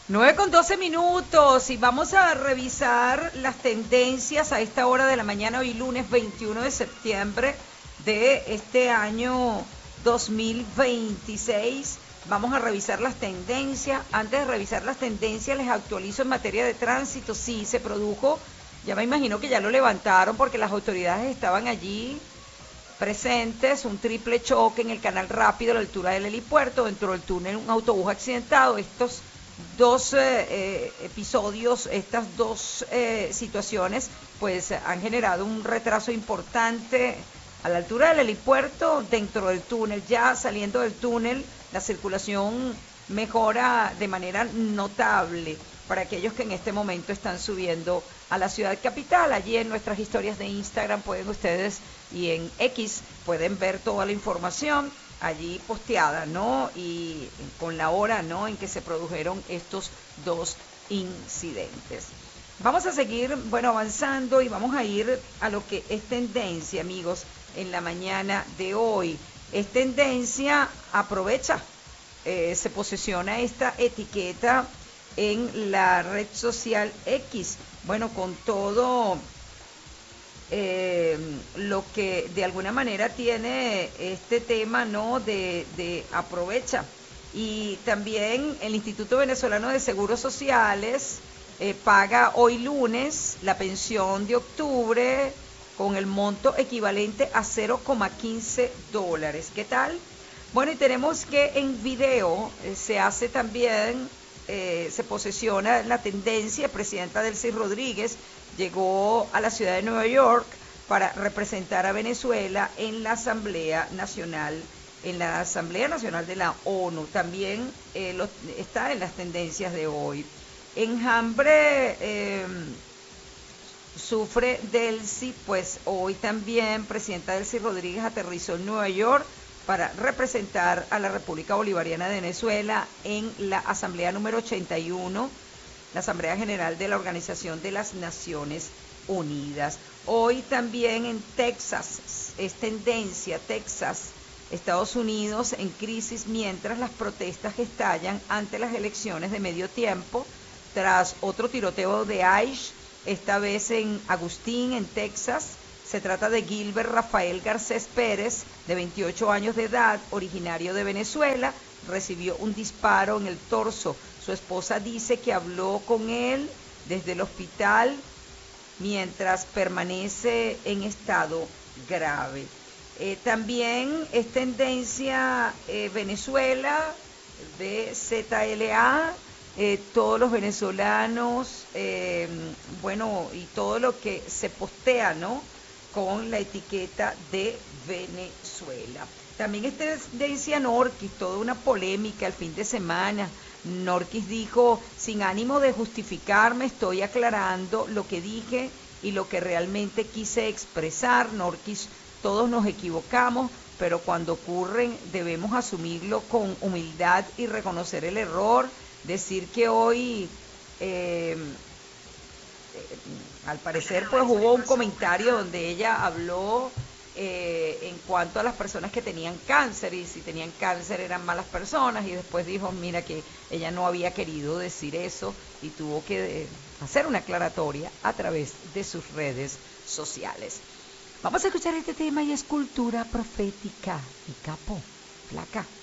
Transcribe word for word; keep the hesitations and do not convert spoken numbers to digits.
Nueve con doce minutos y vamos a revisar las tendencias a esta hora de la mañana, hoy lunes veintiuno de septiembre de este año dos mil veintiséis. Vamos a revisar las tendencias. Antes de revisar las tendencias, les actualizo en materia de tránsito. Sí, se produjo, ya me imagino que ya lo levantaron porque las autoridades estaban allí presentes, un triple choque en el canal rápido a la altura del helipuerto, dentro del túnel un autobús accidentado. Estos dos eh, eh, episodios, estas dos eh, situaciones, pues han generado un retraso importante a la altura del helipuerto, dentro del túnel. Ya saliendo del túnel, la circulación mejora de manera notable para aquellos que en este momento están subiendo a la ciudad capital. Allí en nuestras historias de Instagram pueden ustedes, y en X pueden ver toda la información allí posteada, ¿no? Y con la hora, ¿no?, en que se produjeron estos dos incidentes. Vamos a seguir, bueno, avanzando y vamos a ir a lo que es tendencia, amigos, en la mañana de hoy. Es tendencia, aprovecha, eh, se posesiona esta etiqueta en la red social X. Bueno, con todo eh, lo que de alguna manera tiene este tema, ¿no?, de, de aprovecha. Y también el Instituto Venezolano de Seguros Sociales eh, paga hoy lunes la pensión de octubre con el monto equivalente a cero coma quince dólares. ¿Qué tal? Bueno, y tenemos que en video eh, se hace también, eh, se posesiona la tendencia. Presidenta Delcy Rodríguez llegó a la ciudad de Nueva York para representar a Venezuela en la Asamblea Nacional, en la Asamblea Nacional de la ONU. También eh, lo, está en las tendencias de hoy. Enjambre eh, sufre Delcy, pues hoy también Presidenta Delcy Rodríguez aterrizó en Nueva York para representar a la República Bolivariana de Venezuela en la Asamblea número ochenta y uno, la Asamblea General de la Organización de las Naciones Unidas. Hoy también en Texas, es tendencia, Texas, Estados Unidos en crisis mientras las protestas estallan ante las elecciones de medio tiempo, tras otro tiroteo de ICE, esta vez en Agustín, en Texas. Se trata de Gilbert Rafael Garcés Pérez, de veintiocho años de edad, originario de Venezuela. Recibió un disparo en el torso. Su esposa dice que habló con él desde el hospital mientras permanece en estado grave. Eh, también es tendencia eh, Venezuela, B Z L A, eh, todos los venezolanos, eh, bueno, y todo lo que se postea, ¿no?, con la etiqueta de Venezuela. También es tendencia Norquis, toda una polémica el fin de semana. Norquis dijo: sin ánimo de justificarme, estoy aclarando lo que dije y lo que realmente quise expresar. Norquis, todos nos equivocamos, pero cuando ocurren debemos asumirlo con humildad y reconocer el error. Decir que hoy... Eh, al parecer pues hubo un comentario donde ella habló eh, en cuanto a las personas que tenían cáncer, y si tenían cáncer eran malas personas, y después dijo, mira, que ella no había querido decir eso y tuvo que eh, hacer una aclaratoria a través de sus redes sociales. Vamos a escuchar este tema y es cultura profética. Y capo, flaca.